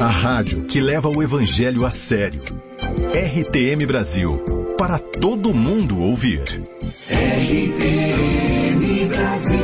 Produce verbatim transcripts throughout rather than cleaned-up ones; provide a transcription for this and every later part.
A rádio que leva o evangelho a sério. R T M Brasil, para todo mundo ouvir. R T M Brasil.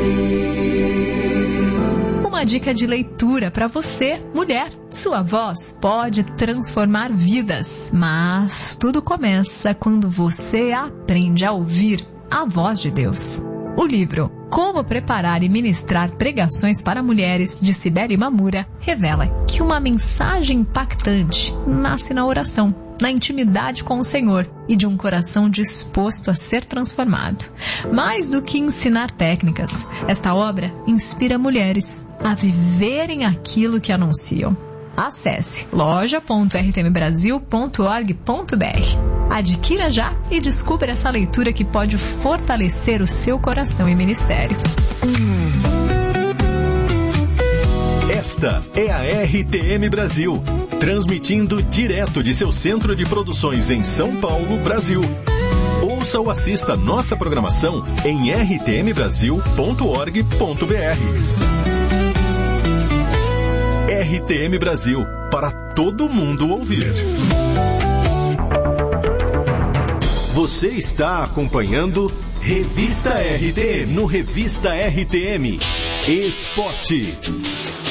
Uma dica de leitura para você, mulher. Sua voz pode transformar vidas, mas tudo começa quando você aprende a ouvir a voz de Deus. O livro Como Preparar e Ministrar Pregações para Mulheres, de Cibele Mamura, revela que uma mensagem impactante nasce na oração, na intimidade com o Senhor e de um coração disposto a ser transformado. Mais do que ensinar técnicas, esta obra inspira mulheres a viverem aquilo que anunciam. Acesse loja ponto r t m brasil ponto org ponto b r. Adquira já e descubra essa leitura que pode fortalecer o seu coração e ministério. Esta é a R T M Brasil, transmitindo direto de seu centro de produções em São Paulo, Brasil. Ouça ou assista nossa programação em r t m brasil ponto org ponto b r. R T M Brasil, para todo mundo ouvir. Você está acompanhando Revista R T M, no Revista R T M Esportes.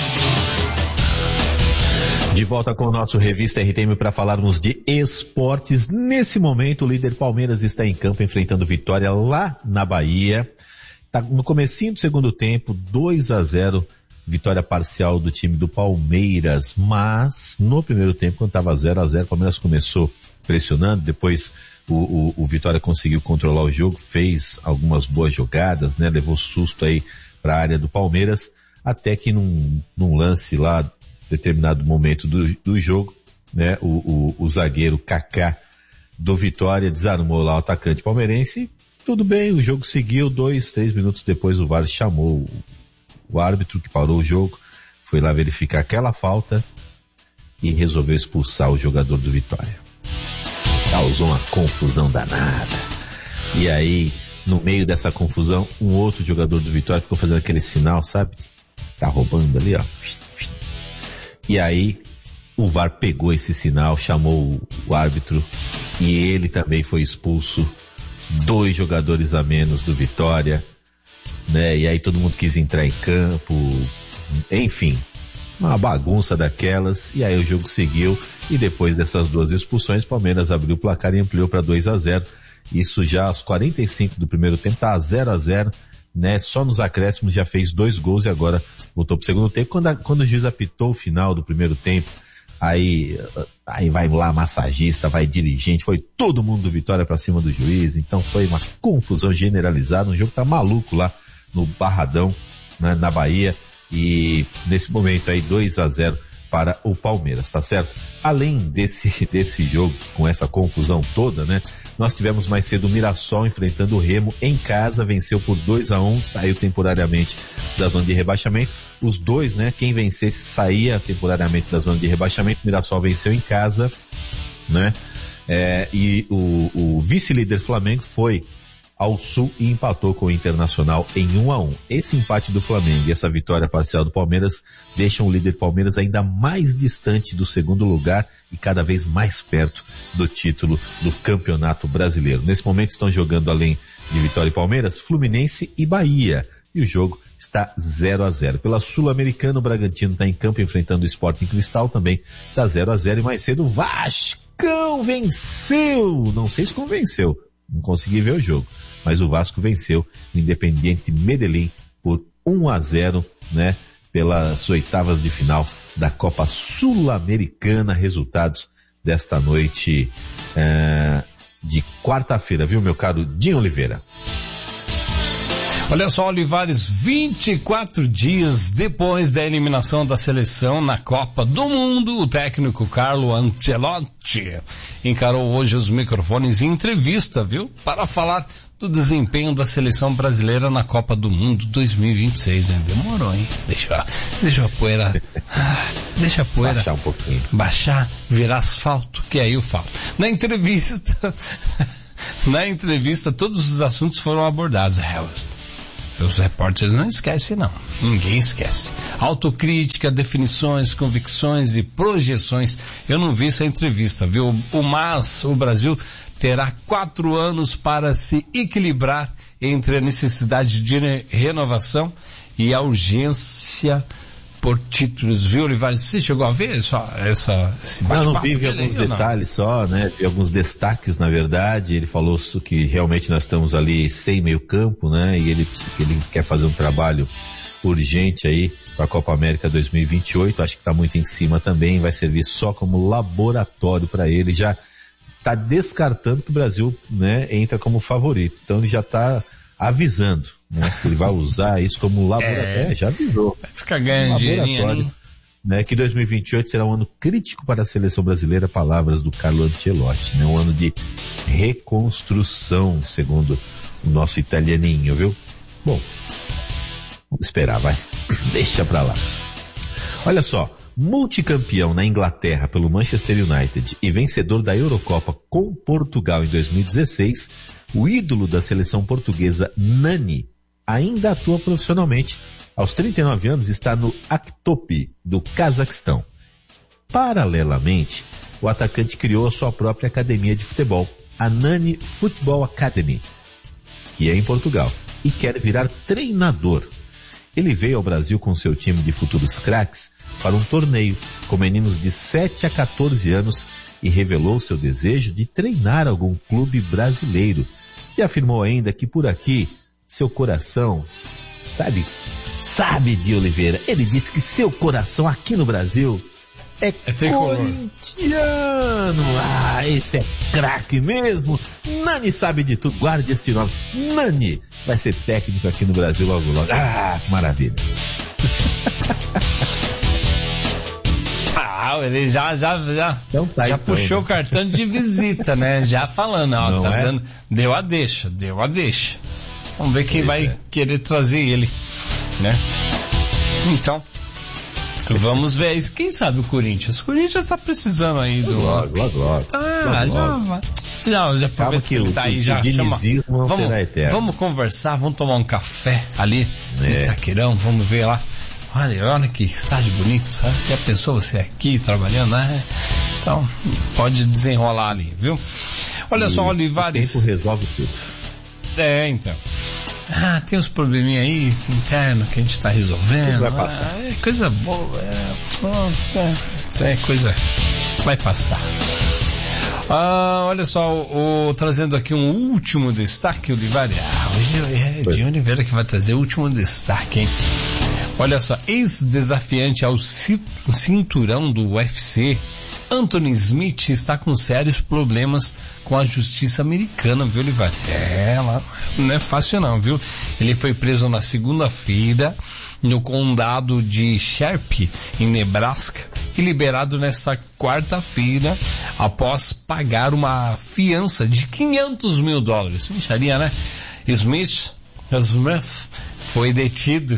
De volta com o nosso Revista R T M para falarmos de esportes. Nesse momento, o líder Palmeiras está em campo enfrentando Vitória lá na Bahia. Tá no comecinho do segundo tempo, dois a zero, vitória parcial do time do Palmeiras. Mas no primeiro tempo, quando estava zero a zero, o Palmeiras começou pressionando, depois o, o, o Vitória conseguiu controlar o jogo, fez algumas boas jogadas, né? Levou susto aí para a área do Palmeiras, até que num, num lance lá, determinado momento do, do jogo, né, o, o, o zagueiro Kaká do Vitória desarmou lá o atacante palmeirense. Tudo bem, o jogo seguiu. Dois, três minutos depois o V A R chamou o, o árbitro que parou o jogo, foi lá verificar aquela falta e resolveu expulsar o jogador do Vitória. Causou uma confusão danada. E aí, no meio dessa confusão, um outro jogador do Vitória ficou fazendo aquele sinal, sabe? Tá roubando ali, ó. E aí, o V A R pegou esse sinal, chamou o árbitro e ele também foi expulso. Dois jogadores a menos do Vitória, né? E aí todo mundo quis entrar em campo, enfim, uma bagunça daquelas. E aí o jogo seguiu e depois dessas duas expulsões, o Palmeiras abriu o placar e ampliou para dois a zero. Isso já aos quarenta e cinco do primeiro tempo, tá a zero a zero. Né, só nos acréscimos já fez dois gols e agora voltou pro segundo tempo. Quando, a, quando o juiz apitou o final do primeiro tempo, aí, aí vai lá massagista, vai dirigente, foi todo mundo do Vitória pra cima do juiz. Então foi uma confusão generalizada, um jogo tá maluco lá no Barradão, né, na Bahia, e nesse momento aí dois a zero para o Palmeiras, tá certo? Além desse, desse jogo, com essa confusão toda, né, nós tivemos mais cedo o Mirassol enfrentando o Remo em casa, venceu por dois a um, saiu temporariamente da zona de rebaixamento. Os dois, né, quem vencesse saía temporariamente da zona de rebaixamento. O Mirassol venceu em casa, né, é, e o, o vice-líder Flamengo foi ao Sul e empatou com o Internacional em um a um. Esse empate do Flamengo e essa vitória parcial do Palmeiras deixam o líder Palmeiras ainda mais distante do segundo lugar e cada vez mais perto do título do Campeonato Brasileiro. Nesse momento estão jogando, além de Vitória e Palmeiras, Fluminense e Bahia. E o jogo está zero a zero. Pela Sul-Americana, o Bragantino está em campo enfrentando o Sporting Cristal, também está zero a zero. E mais cedo o Vascão venceu. Não sei se convenceu. Não consegui ver o jogo, mas o Vasco venceu o Independiente Medellín por um a zero, né, pelas oitavas de final da Copa Sul-Americana. Resultados desta noite é, de quarta-feira, viu, meu caro Dinho Oliveira? Olha só, Olivares, vinte e quatro dias depois da eliminação da seleção na Copa do Mundo, o técnico Carlo Ancelotti encarou hoje os microfones em entrevista, viu? Para falar do desempenho da seleção brasileira na Copa do Mundo dois mil e vinte e seis, hein? Demorou, hein? Deixa, deixa a poeira, ah, deixa a poeira baixar um pouquinho. Baixar, virar asfalto, que aí eu falo. Na entrevista, na entrevista todos os assuntos foram abordados. Os repórteres não esquecem, não. Ninguém esquece. Autocrítica, definições, convicções e projeções. Eu não vi essa entrevista, viu? O Mas, o Brasil terá quatro anos para se equilibrar entre a necessidade de renovação e a urgência por títulos, viu, Olivares? Você chegou a ver só essa, esse bate-papo? Eu não vi, vi alguns aí, detalhes só, né? Vi alguns destaques, na verdade. Ele falou que realmente nós estamos ali sem meio campo, né? E ele, ele quer fazer um trabalho urgente aí para a Copa América dois mil e vinte e oito. Acho que está muito em cima também. Vai servir só como laboratório para ele. Já está descartando que o Brasil, né, entra como favorito. Então ele já está avisando, né, que ele vai usar isso como laboratório. É, é, já avisou. Vai ficar ganhando dinheirinho, né, que dois mil e vinte e oito será um ano crítico para a seleção brasileira, palavras do Carlo Ancelotti, né, um ano de reconstrução, segundo o nosso italianinho, viu? Bom, vamos esperar, vai. Deixa pra lá. Olha só, multicampeão na Inglaterra pelo Manchester United e vencedor da Eurocopa com Portugal em dois mil e dezesseis, o ídolo da seleção portuguesa, Nani, ainda atua profissionalmente. Aos trinta e nove anos está no Aktopi, do Cazaquistão. Paralelamente, o atacante criou a sua própria academia de futebol, a Nani Football Academy, que é em Portugal, e quer virar treinador. Ele veio ao Brasil com seu time de futuros craques para um torneio com meninos de sete a quatorze anos e revelou seu desejo de treinar algum clube brasileiro. E afirmou ainda que por aqui, seu coração, sabe, sabe de Oliveira, ele disse que seu coração aqui no Brasil é, é corintiano. Ah, esse é craque mesmo. Nani sabe de tudo, guarde esse nome. Nani vai ser técnico aqui no Brasil logo logo. Ah, que maravilha. Ah, ele já, já, já, então tá, já então, puxou né? o cartão de visita, né? Já falando, ó, Não tá é? dando, deu a deixa, deu a deixa. Vamos ver quem Pois vai é. querer trazer ele, né? Então, vamos ver isso. Quem sabe o Corinthians? O Corinthians tá precisando aí do... Logo, logo, logo. Ah, Logo, já, logo. vai. já, já Calma aproveita que que ele o- tá aí, o já chama. dinizismo não Vamos, será eterno. vamos conversar, vamos tomar um café ali no É. Itaquerão, vamos ver lá. Olha, olha que estádio bonito, sabe? Já pensou você aqui trabalhando, né? Então, pode desenrolar ali, viu? Olha só, Isso, Olivares. O tempo resolve tudo. É, então. Ah, tem uns probleminha aí interno que a gente tá resolvendo. Tudo vai passar. Ah, é coisa boa. É, oh, é, isso é coisa. Vai passar. Ah, olha só, o, o- trazendo aqui um último destaque, Oliveira. Ah, hoje é o Dinho Oliveira que vai trazer o último destaque, hein? Olha só, ex-desafiante ao ci- cinturão do U F C, Anthony Smith está com sérios problemas com a justiça americana, viu, Oliveira? É, lá não é fácil não, viu? Ele foi preso na segunda-feira no condado de Sharp, em Nebraska, e liberado nessa quarta-feira após pagar uma fiança de quinhentos mil dólares. Mexaria, né? Smith, Smith foi detido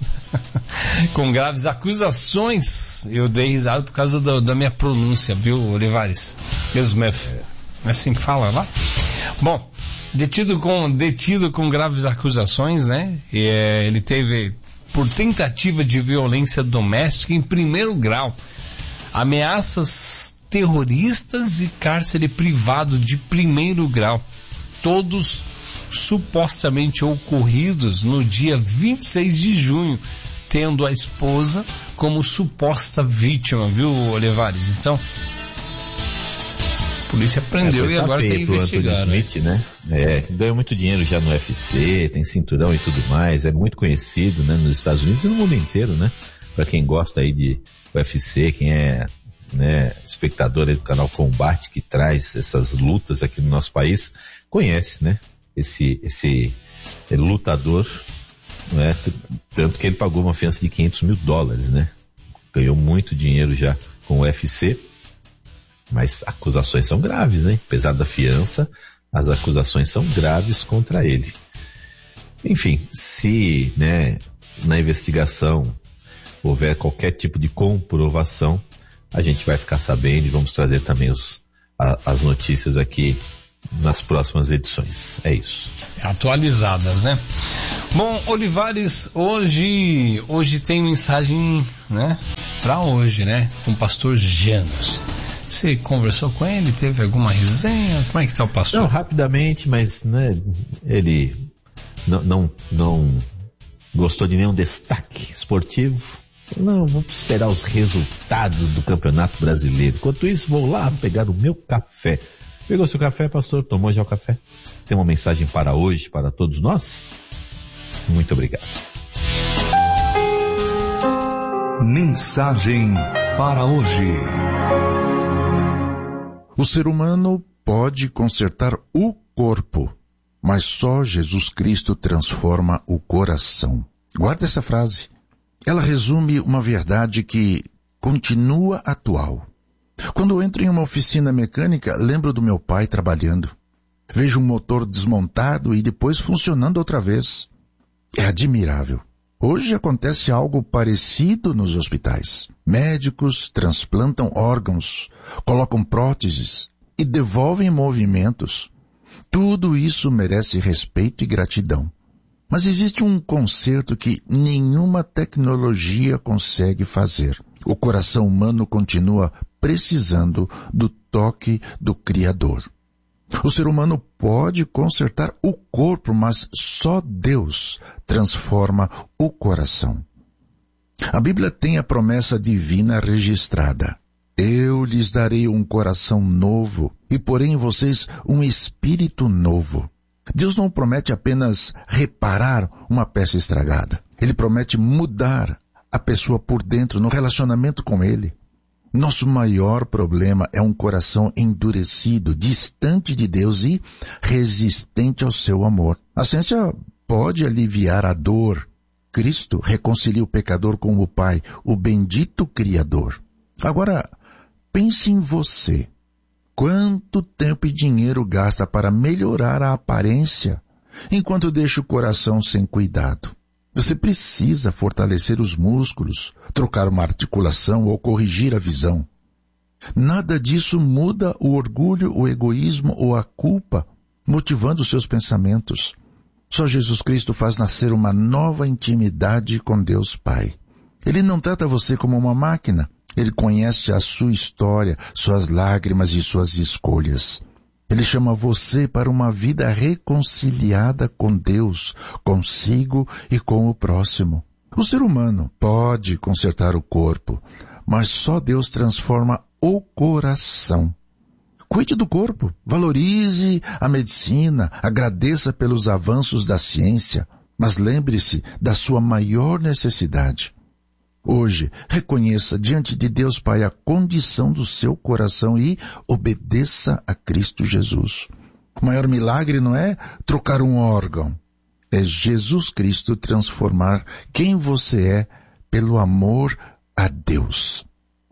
com graves acusações. Eu dei risada por causa do, da minha pronúncia, viu, Olivares? Smith. É assim que fala lá? Bom, detido com, detido com graves acusações, né? E, é, ele teve por tentativa de violência doméstica em primeiro grau, ameaças terroristas e cárcere privado de primeiro grau. Todos supostamente ocorridos no dia vinte e seis de junho, tendo a esposa como suposta vítima, viu, Olivares? Então, a polícia prendeu É, e tá agora feio tem que pro Anthony investigar, né? Smith, né? É, ganhou muito dinheiro já no U F C, tem cinturão e tudo mais, é muito conhecido, né, nos Estados Unidos e no mundo inteiro, né? Pra quem gosta aí de U F C, quem é, né, espectador aí do canal Combate, que traz essas lutas aqui no nosso país, conhece, né? Esse, esse lutador, né? Tanto que ele pagou uma fiança de quinhentos mil dólares, né? Ganhou muito dinheiro já com o U F C, mas acusações são graves, hein? Apesar da fiança, as acusações são graves contra ele. Enfim, se, né, na investigação houver qualquer tipo de comprovação, a gente vai ficar sabendo e vamos trazer também os, a, as notícias aqui nas próximas edições. É isso. Atualizadas, né? Bom, Olivares, hoje, hoje tem mensagem, né? Pra hoje, né? Com o pastor Janos. Você conversou com ele? Teve alguma resenha? Como é que tá o pastor? Não, rapidamente, mas, né, ele não, não, não gostou de nenhum destaque esportivo. Não, vamos esperar os resultados do Campeonato Brasileiro. Enquanto isso, vou lá pegar o meu café. Pegou seu café, pastor? Tomou já o café? Tem uma mensagem para hoje, para todos nós? Muito obrigado. Mensagem para hoje. O ser humano pode consertar o corpo, mas só Jesus Cristo transforma o coração. Guarda essa frase. Ela resume uma verdade que continua atual. Quando eu entro em uma oficina mecânica, lembro do meu pai trabalhando. Vejo um motor desmontado e depois funcionando outra vez. É admirável. Hoje acontece algo parecido nos hospitais. Médicos transplantam órgãos, colocam próteses e devolvem movimentos. Tudo isso merece respeito e gratidão. Mas existe um conserto que nenhuma tecnologia consegue fazer. O coração humano continua precisando do toque do Criador. O ser humano pode consertar o corpo, mas só Deus transforma o coração. A Bíblia tem a promessa divina registrada. Eu lhes darei um coração novo e porei em vocês um espírito novo. Deus não promete apenas reparar uma peça estragada. Ele promete mudar a pessoa por dentro no relacionamento com Ele. Nosso maior problema é um coração endurecido, distante de Deus e resistente ao seu amor. A ciência pode aliviar a dor. Cristo reconcilia o pecador com o Pai, o bendito Criador. Agora, pense em você. Quanto tempo e dinheiro gasta para melhorar a aparência, enquanto deixa o coração sem cuidado? Você precisa fortalecer os músculos, trocar uma articulação ou corrigir a visão. Nada disso muda o orgulho, o egoísmo ou a culpa, motivando seus pensamentos. Só Jesus Cristo faz nascer uma nova intimidade com Deus Pai. Ele não trata você como uma máquina. Ele conhece a sua história, suas lágrimas e suas escolhas. Ele chama você para uma vida reconciliada com Deus, consigo e com o próximo. O ser humano pode consertar o corpo, mas só Deus transforma o coração. Cuide do corpo, valorize a medicina, agradeça pelos avanços da ciência, mas lembre-se da sua maior necessidade. Hoje, reconheça diante de Deus Pai a condição do seu coração e obedeça a Cristo Jesus. O maior milagre não é trocar um órgão, é Jesus Cristo transformar quem você é pelo amor a Deus.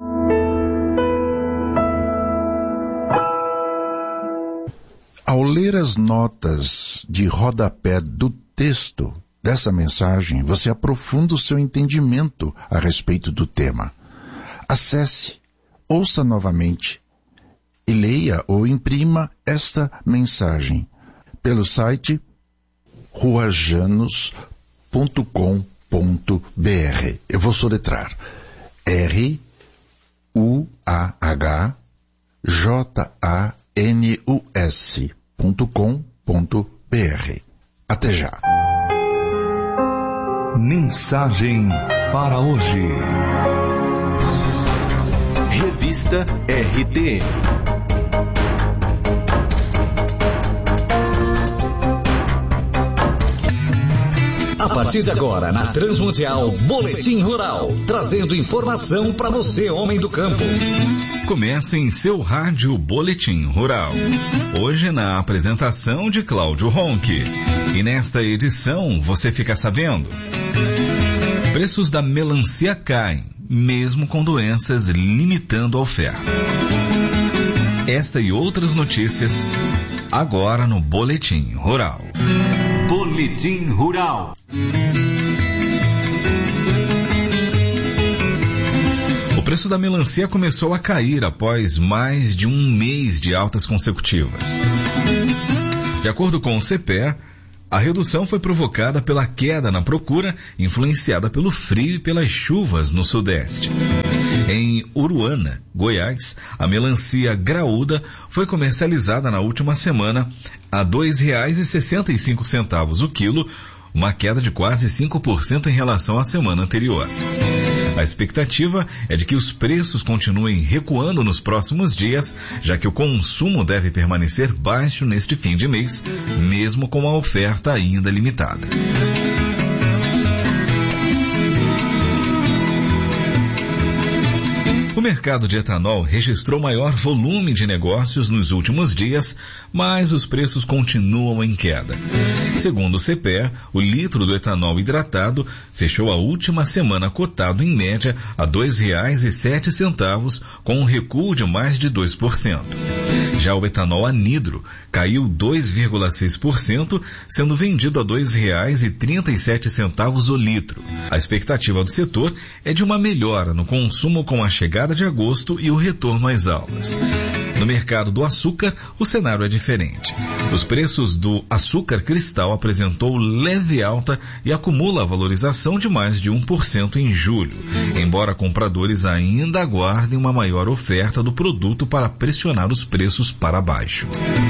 Ao ler as notas de rodapé do texto dessa mensagem, você aprofunda o seu entendimento a respeito do tema. Acesse, ouça novamente e leia ou imprima esta mensagem pelo site ruajanos ponto com ponto b r. Eu vou soletrar R U A H J A N U S ponto com ponto b r. Até já. Mensagem para hoje. Revista R T. A partir de agora, na Transmundial, Boletim Rural, trazendo informação para você, homem do campo. Comece em seu rádio Boletim Rural. Hoje na apresentação de Cláudio Ronque. E nesta edição você fica sabendo: preços da melancia caem, mesmo com doenças limitando a oferta. Esta e outras notícias agora no Boletim Rural. Boletim Rural. preço da melancia começou a cair após mais de um mês de altas consecutivas. De acordo com o C P E A, a redução foi provocada pela queda na procura, influenciada pelo frio e pelas chuvas no sudeste. Em Uruana, Goiás, a melancia graúda foi comercializada na última semana a dois reais e sessenta e cinco centavos o quilo, uma queda de quase cinco por cento em relação à semana anterior. A expectativa é de que os preços continuem recuando nos próximos dias, já que o consumo deve permanecer baixo neste fim de mês, mesmo com a oferta ainda limitada. O mercado de etanol registrou maior volume de negócios nos últimos dias, mas os preços continuam em queda. Segundo o C P E A, o litro do etanol hidratado fechou a última semana cotado em média a dois reais e sete centavos, com um recuo de mais de dois por cento. Já o etanol anidro caiu dois vírgula seis por cento, sendo vendido a dois reais e trinta e sete centavos o litro. A expectativa do setor é de uma melhora no consumo com a chegada de agosto e o retorno às aulas. No mercado do açúcar, o cenário é diferente. Os preços do açúcar cristal apresentou leve alta e acumula a valorização de mais de um por cento em julho, embora compradores ainda aguardem uma maior oferta do produto para pressionar os preços para baixo.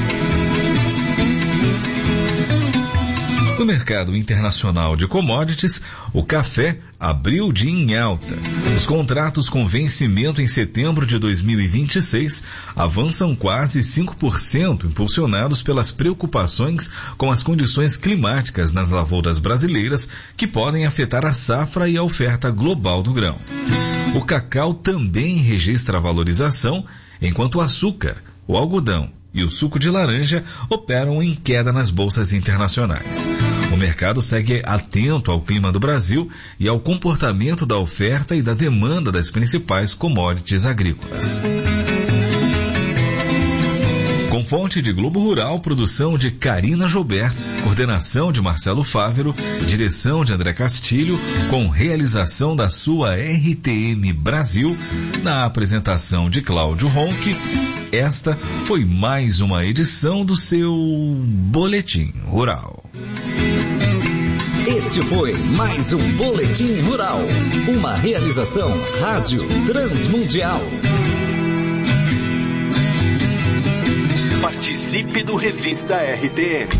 No mercado internacional de commodities, o café abriu o dia em alta. Os contratos com vencimento em setembro de dois mil e vinte e seis avançam quase cinco por cento, impulsionados pelas preocupações com as condições climáticas nas lavouras brasileiras, que podem afetar a safra e a oferta global do grão. O cacau também registra valorização, enquanto o açúcar, o algodão e o suco de laranja operam em queda nas bolsas internacionais. O mercado segue atento ao clima do Brasil e ao comportamento da oferta e da demanda das principais commodities agrícolas. Com fonte de Globo Rural, produção de Karina Joubert, coordenação de Marcelo Fávero, direção de André Castilho, com realização da sua R T M Brasil, na apresentação de Cláudio Ronck. Esta foi mais uma edição do seu Boletim Rural. Este foi mais um Boletim Rural, uma realização Rádio Transmundial. Participe do Revista R T M.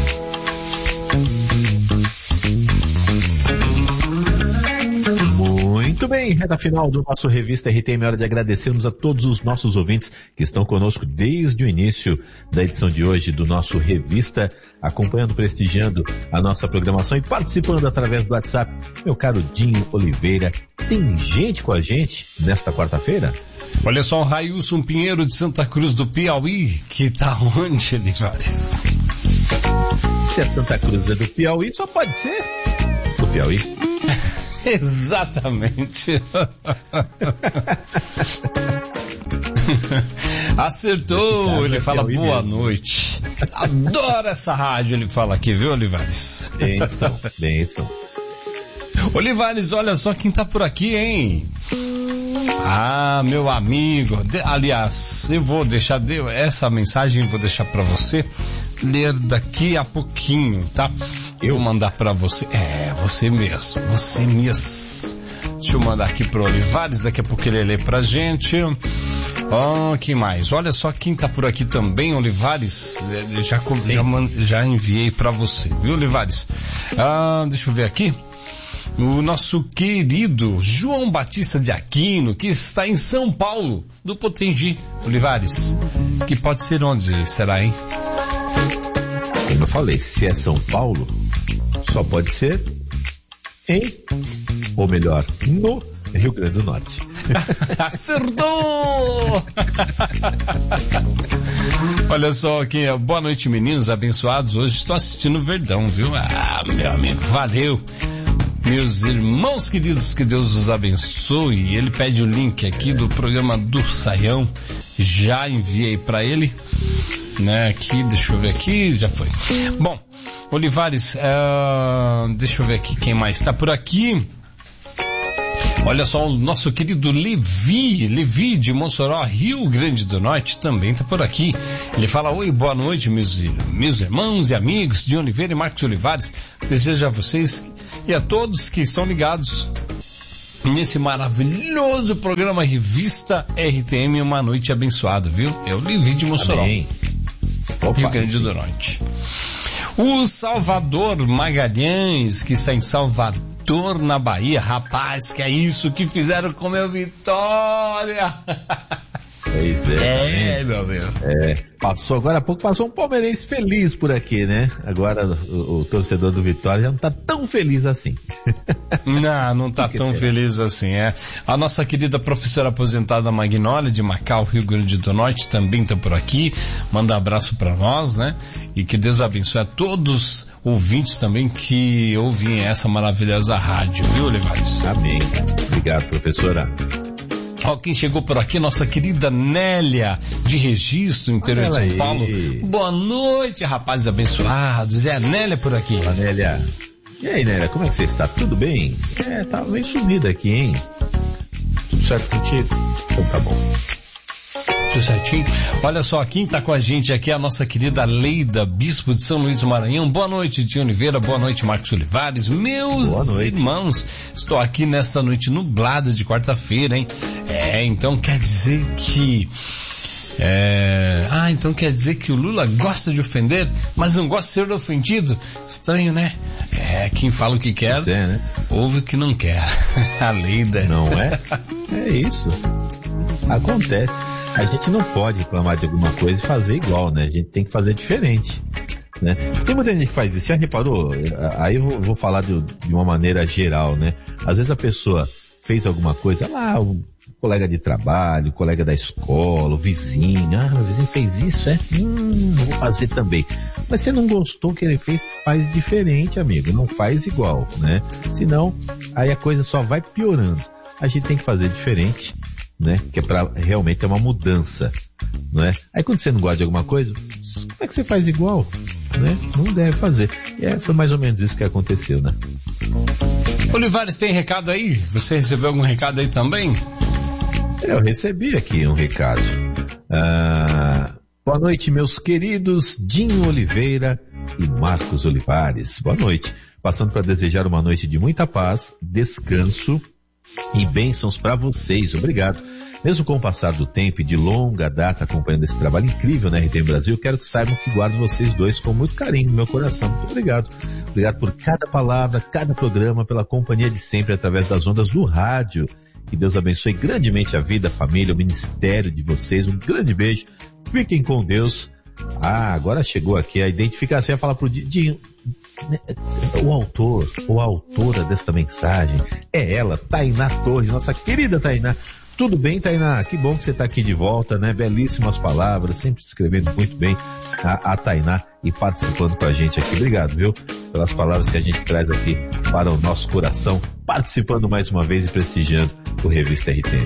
Muito bem, reta final do nosso Revista R T M, hora de agradecermos a todos os nossos ouvintes que estão conosco desde o início da edição de hoje do nosso Revista, acompanhando, prestigiando a nossa programação e participando através do WhatsApp. Meu caro Dinho Oliveira, tem gente com a gente nesta quarta-feira? Olha só, o Railson Pinheiro de Santa Cruz do Piauí, que tá onde, Olivares? Se a Santa Cruz é do Piauí, só pode ser do Piauí. Exatamente. Acertou, ele fala boa noite. Adoro essa rádio, ele fala aqui, viu, Olivares? Benção, benção. Olivares, olha só quem tá por aqui, hein? Ah, meu amigo, de, aliás, eu vou deixar, de, essa mensagem eu vou deixar pra você ler daqui a pouquinho, tá? Eu vou mandar pra você, é, você mesmo, você mesmo. Deixa eu mandar aqui pro Olivares, daqui a pouco ele lê pra gente. Oh, que mais? Olha só quem tá por aqui também, Olivares, já, já, já enviei pra você, viu, Olivares? Ah, deixa eu ver aqui. O nosso querido João Batista de Aquino, que está em São Paulo, do Potengi, Olivares, que pode ser onde será, hein? Como eu falei, se é São Paulo, só pode ser em, ou melhor, no Rio Grande do Norte. Acertou! Olha só aqui, boa noite, meninos abençoados. Hoje estou assistindo o Verdão, viu? Ah, meu amigo, valeu. Meus irmãos queridos, que Deus os abençoe. Ele pede o link aqui do programa do Saião. Já enviei para ele, né? Aqui, deixa eu ver aqui, já foi. Bom, Olivares, uh, deixa eu ver aqui quem mais está por aqui. Olha só, o nosso querido Levi, Levi de Mossoró, Rio Grande do Norte, também está por aqui. Ele fala: oi, boa noite, meus, meus irmãos e amigos de Oliveira e Marcos Olivares. Desejo a vocês e a todos que estão ligados nesse maravilhoso programa Revista R T M, uma noite abençoada, viu? É o Levi de Mossoró, Opa, Rio Grande do Norte. O Salvador Magalhães, que está em Salvador, na Bahia. Rapaz, que é isso que fizeram com meu Vitória? Pois é. É, meu meu. É, passou, agora há pouco passou um palmeirense feliz por aqui, né? Agora o, o torcedor do Vitória já não tá tão feliz assim. Não, não tá tão feliz assim, é. A nossa querida professora aposentada Magnólia, de Macau, Rio Grande do Norte, também tá por aqui. Manda um abraço pra nós, né? E que Deus abençoe a todos ouvintes também que ouvem essa maravilhosa rádio, viu, Olivares? Amém. Obrigado, professora. Ó, quem chegou por aqui, nossa querida Nélia, de Registro, interior de São aí. Paulo. Boa noite, rapazes abençoados. É a Nélia por aqui. Olá, Nélia. E aí, Nélia, como é que você está? Tudo bem? É, tá meio sumida aqui, hein? Tudo certo contigo? Então tá bom. Tudo certinho? Olha só, quem tá com a gente aqui é a nossa querida Leida, bispo de São Luís do Maranhão. Boa noite, Tia Oliveira. Boa noite, Marcos Olivares. Meus Boa noite. irmãos, estou aqui nesta noite nublada de quarta-feira, hein? É, então quer dizer que... É... Ah, então quer dizer que o Lula gosta de ofender, mas não gosta de ser ofendido? Estranho, né? É, quem fala o que quer, É, né? ouve o que não quer. A Leida. Não é? É isso. Acontece. A gente não pode reclamar de alguma coisa e fazer igual, né? A gente tem que fazer diferente, né? Tem muita gente que faz isso. Já reparou? Aí eu vou, vou falar de, de uma maneira geral, né? Às vezes a pessoa fez alguma coisa, lá, um colega de trabalho, colega da escola, o vizinho, ah, o vizinho fez isso, é? Hum, vou fazer também. Mas você não gostou que ele fez, faz diferente, amigo. Não faz igual, né? Senão, aí a coisa só vai piorando. A gente tem que fazer diferente, né? Que é pra realmente ter uma mudança, não é? Aí quando você não gosta de alguma coisa, como é que você faz igual, né? Não deve fazer. E é, foi mais ou menos isso que aconteceu, né? Olivares, tem recado aí? Você recebeu algum recado aí também? Eu recebi aqui um recado. Ah, boa noite, meus queridos Dinho Oliveira e Marcos Olivares. Boa noite. Passando para desejar uma noite de muita paz, descanso e bênçãos para vocês. Obrigado. Mesmo com o passar do tempo e de longa data acompanhando esse trabalho incrível na R T M Brasil, quero que saibam que guardo vocês dois com muito carinho no meu coração. Muito obrigado. Obrigado por cada palavra, cada programa, pela companhia de sempre através das ondas do rádio. Que Deus abençoe grandemente a vida, a família, o ministério de vocês. Um grande beijo. Fiquem com Deus. Ah, agora chegou aqui a identificação. Eu ia falar pro Dinho, o autor ou a autora desta mensagem é ela, Tainá Torres, nossa querida Tainá. Tudo bem, Tainá? Que bom que você está aqui de volta, né? Belíssimas palavras, sempre escrevendo muito bem a, a Tainá e participando com a gente aqui. Obrigado, viu? Pelas palavras que a gente traz aqui para o nosso coração, participando mais uma vez e prestigiando o Revista R T M.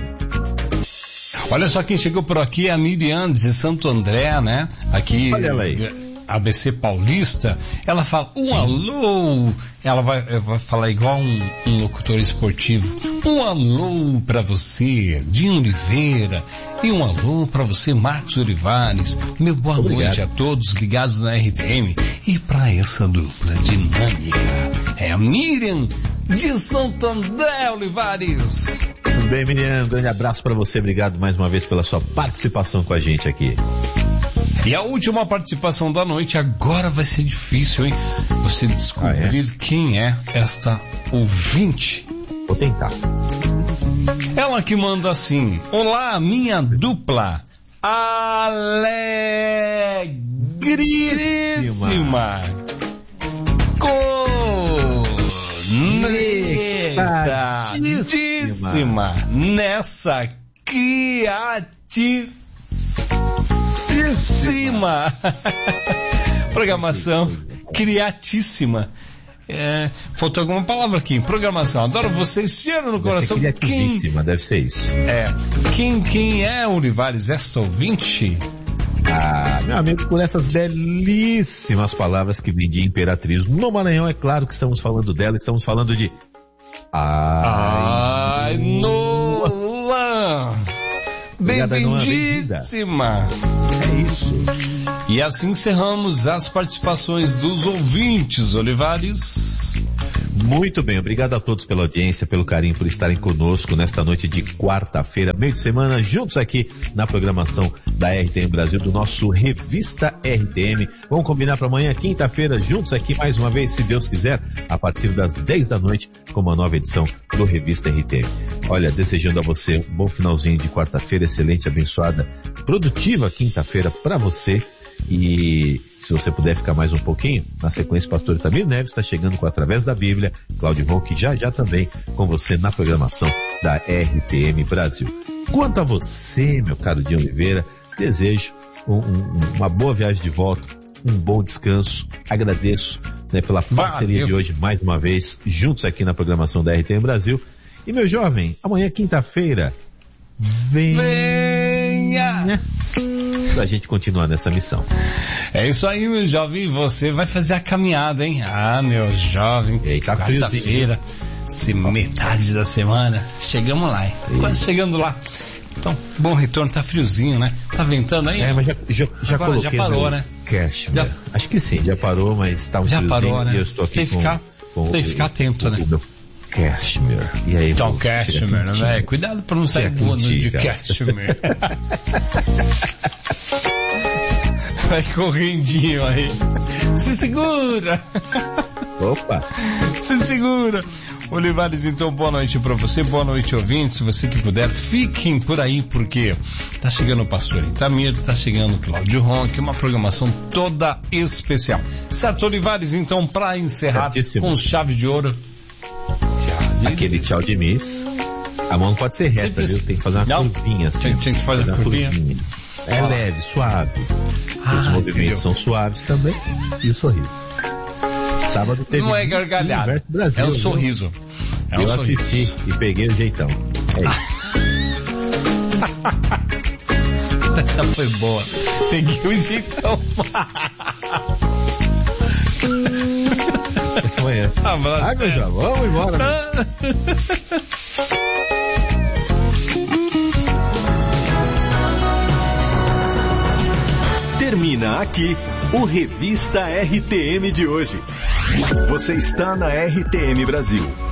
Olha só quem chegou por aqui, a Miriam de Santo André, né? Aqui, olha ela aí. A B C Paulista. Ela fala, um alô, ela vai, vai falar igual um, um locutor esportivo. Um alô pra você, Dinho Oliveira, e um alô pra você, Marcos Olivares. Meu boa Obrigado. noite a todos ligados na R T M. E pra essa dupla dinâmica, é a Miriam de Santo André, Olivares. Tudo bem, Miriam? Um grande abraço para você. Obrigado mais uma vez pela sua participação com a gente aqui. E a última participação da noite, agora vai ser difícil, hein? Você descobrir ah, é? quem é esta ouvinte. Vou tentar. Ela que manda assim: olá, minha dupla alegríssima, conectadíssima nessa criativa programação criatíssima. É, faltou alguma palavra aqui. Programação. Adoro vocês. Cheiro no coração. Criativíssima, deve ser isso. É. Quem, quem é, Olivares, esta ouvinte? Ah, meu amigo, por essas belíssimas palavras que vem de Imperatriz no Maranhão, é claro que estamos falando dela, estamos falando de... Ai, Ainolan. Bem-vindíssima. É isso. E assim encerramos as participações dos ouvintes, Olivares. Muito bem, obrigado a todos pela audiência, pelo carinho, por estarem conosco nesta noite de quarta-feira, meio de semana, juntos aqui na programação da R T M Brasil, do nosso Revista R T M. Vamos combinar para amanhã, quinta-feira, juntos aqui mais uma vez, se Deus quiser, a partir das dez da noite, com uma nova edição do Revista R T M. Olha, desejando a você um bom finalzinho de quarta-feira, excelente, abençoada, produtiva quinta-feira para você. E se você puder ficar mais um pouquinho, na sequência o pastor Itamir Neves está chegando com Através da Bíblia, Cláudio Ronque já já também com você na programação da R T M Brasil. Quanto a você, meu caro Dinho Oliveira, desejo um, um, uma boa viagem de volta, um bom descanso, agradeço, né, pela parceria Valeu. de hoje mais uma vez, juntos aqui na programação da R T M Brasil. E meu jovem, amanhã quinta-feira, venha! venha. Pra gente continuar nessa missão. É isso aí, meu jovem, você vai fazer a caminhada, hein? Ah, meu jovem, Eita, quarta-feira, se metade da semana, chegamos lá, hein? Quase chegando lá. Então, bom retorno, tá friozinho, né? Tá ventando aí? É, mas já, já, já Agora, coloquei já parou, né? Cash, já, acho que sim, já parou, mas tá um já friozinho parou, né? E eu estou aqui tem que com, ficar, com tem que ficar atento, o, né? O meu Cashmere. E aí, então, Cashmere, né? Cuidado pra não sair voando de Cashmere. Vai correndinho aí. Se segura! Opa! Se segura! Olivares, então, boa noite pra você, boa noite, ouvintes. Se você que puder, fiquem por aí, porque tá chegando o pastor Itamir, tá chegando o Cláudio Ronque, uma programação toda especial. Certo, Olivares, então, pra encerrar Certíssimo. com chave de ouro. Aquele tchau de miss. A mão não pode ser reta, Sempre... viu? Tem que fazer uma não. curvinha assim. Tem, tem que fazer, fazer uma curvinha. curvinha. É ah. leve, suave. Ah, Os movimentos entendeu. são suaves também. E o sorriso. Sábado teve. Não é gargalhada. Brasil, é o sorriso. É Eu o sorriso. assisti e peguei o jeitão. É isso. Essa foi boa. Peguei o jeitão. Amanhã. Abraço. Ah, meu já, vamos embora. Termina aqui o Revista R T M de hoje. Você está na R T M Brasil,